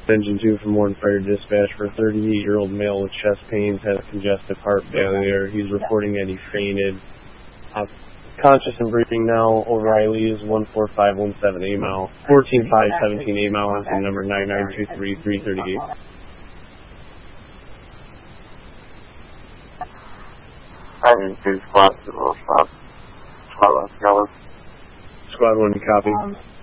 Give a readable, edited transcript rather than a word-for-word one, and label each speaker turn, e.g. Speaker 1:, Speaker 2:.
Speaker 1: Engine 2 from Warren Fire Dispatch for a 38-year-old male with chest pains, has congestive heart failure. He's reporting that he fainted. Conscious and breathing now. O'Reilly is 14517 8 mile. 14517 8 mile is the number 9923338.
Speaker 2: I need 2 spots to roll stop. Squad 1,
Speaker 1: Squad 1, copy.